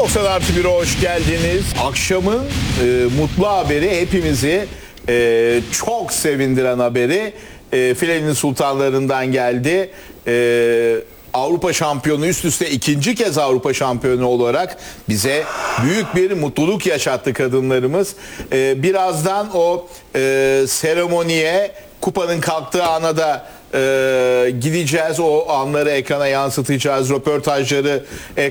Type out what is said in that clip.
90+1'e hoş geldiniz. Akşamın mutlu haberi, hepimizi çok sevindiren haberi filenin sultanlarından geldi. Avrupa şampiyonu, üst üste ikinci kez Avrupa şampiyonu olarak bize büyük bir mutluluk yaşattı kadınlarımız. Birazdan o seremoniye, kupanın kalktığı ana da gideceğiz. O anları ekrana yansıtacağız. Röportajları